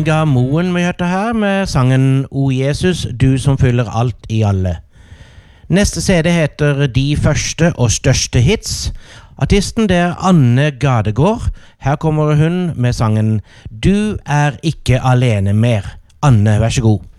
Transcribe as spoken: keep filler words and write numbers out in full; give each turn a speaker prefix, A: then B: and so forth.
A: Inga Moen vi hørte her med sangen O Jesus, du som fyller alt i alle. Neste C D heter De første og største hits. Artisten det er Anne Gadegård. Her kommer hun med sangen Du er ikke alene mer. Anne, vær så god.